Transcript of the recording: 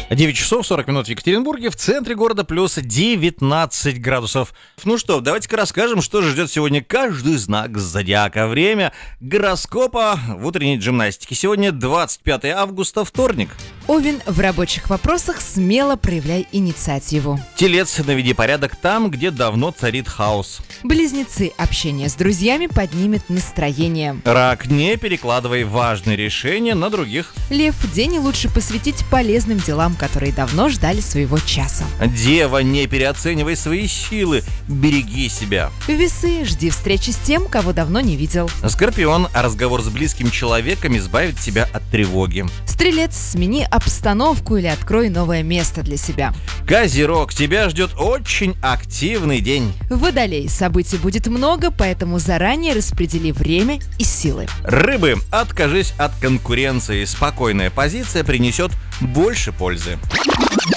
9 часов 40 минут в Екатеринбурге, в центре города плюс 19 градусов. Ну что, давайте-ка расскажем, что же ждет сегодня каждый знак зодиака. Время гороскопа в утренней джимнастике. Сегодня 25 августа, вторник. Овен, в рабочих вопросах смело проявляй инициативу. Телец, наведи порядок там, где давно царит хаос. Близнецы, общение с друзьями поднимет настроение. Рак, не перекладывай важные решения на других. Лев, день лучше посвятить полезным делам, которые давно ждали своего часа. Дева, не переоценивай свои силы, береги себя. Весы, жди встречи с тем, кого давно не видел. Скорпион, разговор с близким человеком избавит тебя от тревоги. Стрелец, смени обстановку или открой новое место для себя. Козерог, тебя ждет очень активный день. Водолей, событий будет много, поэтому заранее распредели время и силы. Рыбы, откажись от конкуренции, спокойная позиция принесет больше пользы.